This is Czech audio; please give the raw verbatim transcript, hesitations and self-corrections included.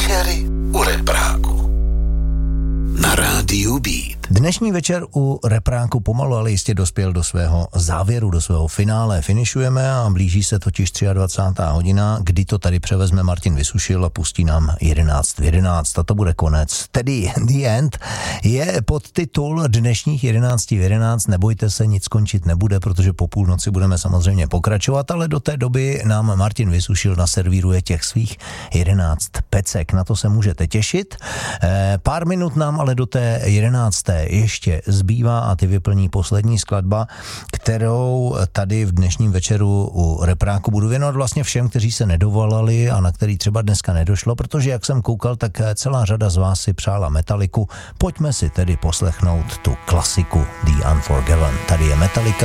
Večery u repráku na rádiu Beat. Dnešní večer u repráku pomalu, ale jistě dospěl do svého závěru, do svého finále. Finišujeme a blíží se totiž dvacátá třetí hodina, kdy to tady převezme Martin Vysušil a pustí nám jedenáct v jedenáct. A to bude konec. Tedy The End je podtitul dnešních jedenáct v jedenáct. Nebojte se, nic končit nebude, protože po půlnoci budeme samozřejmě pokračovat, ale do té doby nám Martin Vysušil naservíruje těch svých jedenáct pecek. Na to se můžete těšit. E, pár minut nám ale do té jedenácté ještě zbývá a ty vyplní poslední skladba, kterou tady v dnešním večeru u repráku budu věnovat vlastně všem, kteří se nedovolali a na který třeba dneska nedošlo, protože jak jsem koukal, tak celá řada z vás si přála Metalliku. Pojďme si tedy poslechnout tu klasiku The Unforgiven. Tady je Metallica